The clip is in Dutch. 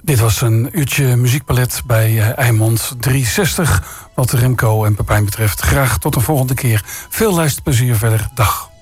Dit was een uurtje muziekpalet bij Eimond 360. Wat Remco en Pepijn betreft. Graag tot een volgende keer. Veel luisterplezier verder. Dag.